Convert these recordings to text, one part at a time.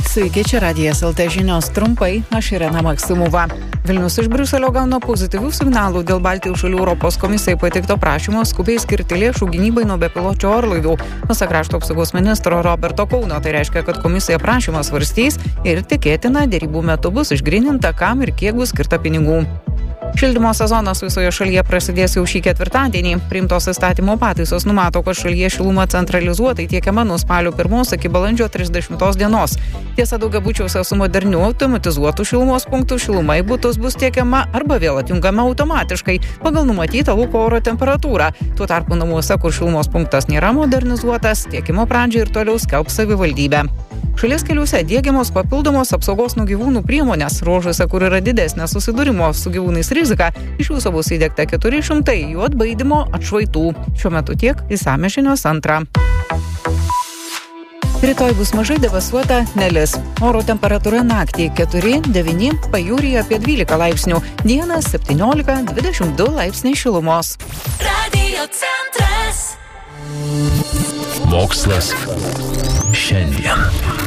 Sveiki, čia Radijas LT žinios trumpai, aš Irena Maksimova. Vilnius iš Briuselio gauna pozityvių signalų dėl Baltijos šalių Europos komisijai pateikto prašymo skubiai skirti lėšų gynybai nuo bepiločių orlaivių. Pasak krašto apsaugos ministro Roberto Kauno, tai reiškia, kad komisija prašymą svarstys ir tikėtina dėrybų metu bus išgryninta, kam ir kiek bus skirta pinigų. Šildymo sezonas visoje šalyje prasidės jau šį ketvirtadienį. Priimtos įstatymo pataisos numato, kad šalyje šiluma centralizuotai tiekiama nuo spalio 1 iki balandžio 30 dienos. Tiesa, daugiabučiuose su moderniu automatizuotų šilumos punktų šiluma į butus bus tiekiama arba vėl atjungama automatiškai pagal numatytą lauko oro temperatūrą. Tuo tarpu namuose, kur šilumos punktas nėra modernizuotas, tiekimo pradžią ir toliau skelbs savivaldybė. Šalies keliuose diegiamos papildomos apsaugos nuo gyvūnų priemonės. Ruožuose, kur yra didesnė susidūrimo su gyvūnais rizika, iš viso bus įdiegta 400 jų atbaidymo atšvaitų. Šiuo metu tiek, išsamios žinios antrą. Rytoj bus mažai debesuota, nelis. Oro temperatūra naktį 4-9, pajūryje apie 12 laipsnių. Dieną 17-22 laipsniai šilumos. Radio centras. Mokslas šiandien.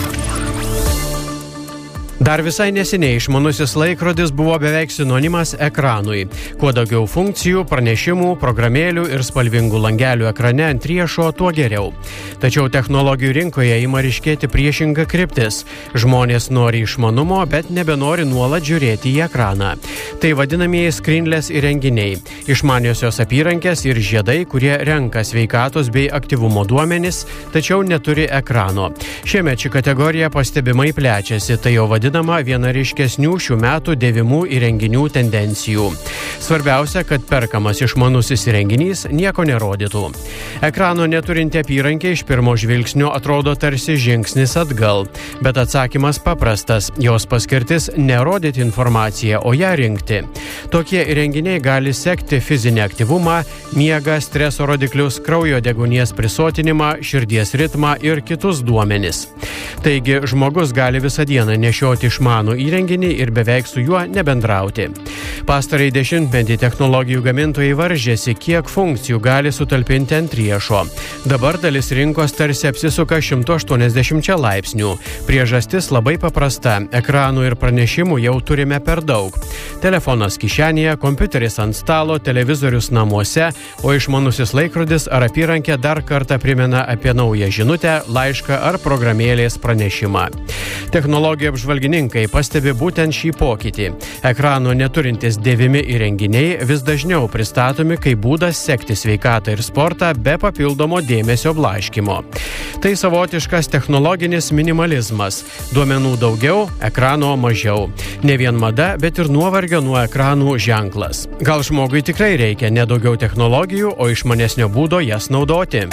Dar visai neseniai išmanusis laikrodis buvo beveik sinonimas ekranui. Kuo daugiau funkcijų, pranešimų, programėlių ir spalvingų langelių ekrane ant riešo, tuo geriau. Tačiau technologijų rinkoje ima ryškėti priešinga kryptis. Žmonės nori išmanumo, bet nebenori nuolat žiūrėti į ekraną. Tai vadinamieji screenless įrenginiai. Išmaniosios apyrankės ir žiedai, kurie renka sveikatos bei aktyvumo duomenis, tačiau neturi ekrano. Šiemet ši kategorija pastebimai plečiasi, tai jau vadinama viena ryškesnių šių metų dėvimų įrenginių tendencijų. Svarbiausia, kad perkamas išmanusis įrenginys nieko nerodytų. Ekrano neturinti apyrankė iš pirmo žvilgsnio atrodo tarsi žingsnis atgal, bet atsakymas paprastas. Jos paskirtis nerodyti informaciją, o ją rinkti. Tokie įrenginiai gali sekti fizinį aktyvumą, miegą, streso rodiklius, kraujo deguonies prisotinimą, širdies ritmą ir kitus duomenis. Taigi, žmogus gali visą dieną nešioti išmanų įrenginį ir beveik su juo nebendrauti. Pastarąjį dešimtmetį technologijų gamintojai varžėsi, kiek funkcijų gali sutalpinti ant riešo. Dabar dalis rinkos tarsi apsisuka 180 laipsnių. Priežastis labai paprasta. Ekranų ir pranešimų jau turime per daug. Telefonas kišenėje, kompiuteris ant stalo, televizorius namuose, o išmanusis laikrodis ar apyrankė dar kartą primena apie naują žinutę, laišką ar programėlės pranešimą. Technologijų apžvalgininkai pastebi būtent šį pokytį. Ekrano neturintys dėvimi įrenginiai vis dažniau pristatomi kaip būdas sekti sveikatą ir sportą be papildomo dėmesio blaškymo. Tai savotiškas technologinis minimalizmas. Duomenų daugiau, ekrano mažiau. Ne vien mada, bet ir nuovargio nuo ekranų ženklas. Gal žmogui tikrai reikia ne daugiau technologijų, o išmanesnio būdo jas naudoti.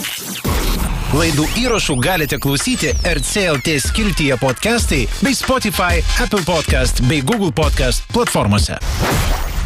Laidų įrašų galite klausyti RCLT skiltyje podcastai bei Spotify, Apple Podcast bei Google Podcast platformose.